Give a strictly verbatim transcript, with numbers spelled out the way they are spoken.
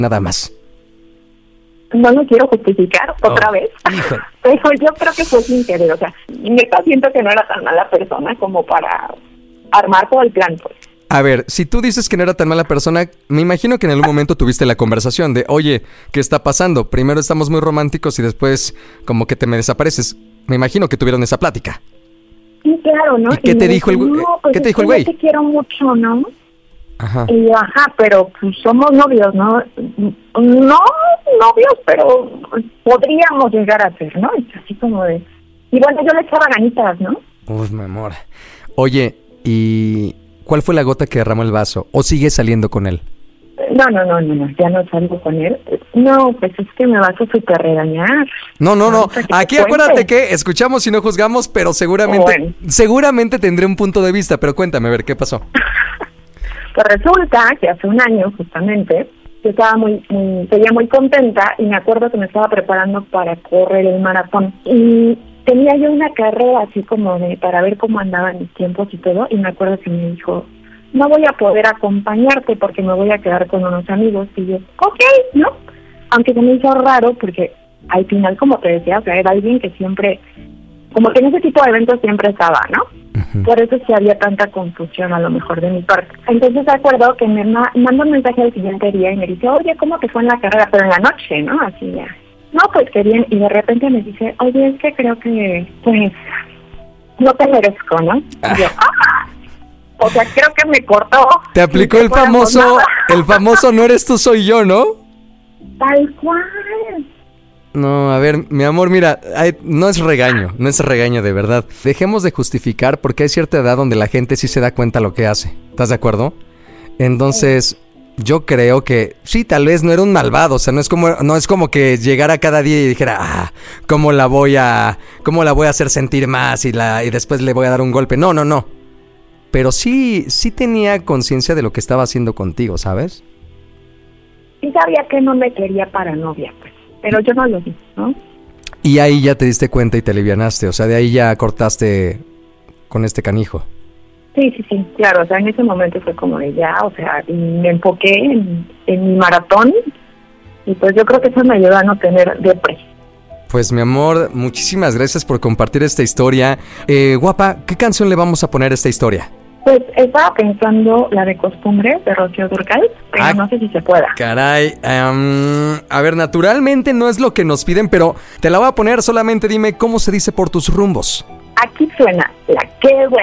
nada más? No lo quiero justificar otra oh, vez, hijo. pero yo creo que fue sin querer, o sea, neta siento que no era tan mala persona como para armar todo el plan, pues. A ver, si tú dices que no era tan mala persona, me imagino que en algún momento tuviste la conversación de, oye, ¿qué está pasando? Primero estamos muy románticos y después como que te me desapareces. Me imagino que tuvieron esa plática. Sí, claro, ¿no? ¿Y qué y te dijo el güey? No, pues ¿Qué te dijo el güey? güey? Yo te quiero mucho, ¿no? Ajá. Y yo, ajá, pero pues somos novios, ¿no? No novios, pero podríamos llegar a ser, ¿no? Es así como de... Y bueno, yo le echaba ganitas, ¿no? Uf, mi amor. Oye, ¿y cuál fue la gota que derramó el vaso? ¿O sigues saliendo con él? No, no, no, no, no, ya no salgo con él. No, pues es que me vas a súper regañar. No, no, no. Ahorita que te Aquí cuente. acuérdate que escuchamos y no juzgamos, pero seguramente, Bueno. seguramente tendré un punto de vista. Pero cuéntame, a ver, ¿qué pasó? Pues resulta que hace un año, justamente, yo estaba muy, muy, seguía muy contenta y me acuerdo que me estaba preparando para correr el maratón. Y tenía yo una carrera así como de, para ver cómo andaban mis tiempos y todo, y me acuerdo que me dijo, no voy a poder acompañarte porque me voy a quedar con unos amigos. Y yo, ok, ¿no? Aunque se me hizo raro porque al final, como te decía, o sea, era alguien que siempre, como que en ese tipo de eventos siempre estaba, ¿no? Uh-huh. Por eso sí había tanta confusión a lo mejor de mi parte. Entonces me acuerdo que me ma- manda un mensaje al siguiente día y me dice, oye, ¿cómo te fue en la carrera? Pero en la noche, ¿no? Así ya. No, pues qué bien. Y de repente me dice, oye, es que creo que, pues, no te merezco, ¿no? Y yo, ¡ah! O sea, creo que me cortó. Te aplicó el famoso, el famoso no eres tú, soy yo, ¿no? Tal cual. No, a ver, mi amor, mira, hay, no es regaño, no es regaño de verdad. Dejemos de justificar porque hay cierta edad donde la gente sí se da cuenta lo que hace. ¿Estás de acuerdo? Entonces, yo creo que sí, tal vez no era un malvado, o sea, no es como, no es como que llegara cada día y dijera, ah, cómo la voy a, cómo la voy a hacer sentir más y la, y después le voy a dar un golpe. No, no, no. Pero sí, sí tenía conciencia de lo que estaba haciendo contigo, ¿sabes? Sí sabía que no me quería para novia, pues, pero yo no lo vi, ¿no? Y ahí ya te diste cuenta y te alivianaste, o sea, de ahí ya cortaste con este canijo. Sí, sí, sí, claro, o sea, en ese momento fue como de ya, o sea, me enfoqué en, en mi maratón y pues yo creo que eso me ayuda a no tener depresión. Pues mi amor, muchísimas gracias por compartir esta historia. Eh, guapa, ¿qué canción le vamos a poner a esta historia? Pues estaba pensando la de Costumbre de Rocío Dúrcal, pero ah, no sé si se pueda. Caray, um, a ver, naturalmente no es lo que nos piden, pero te la voy a poner, solamente dime cómo se dice por tus rumbos. Aquí suena la que buena.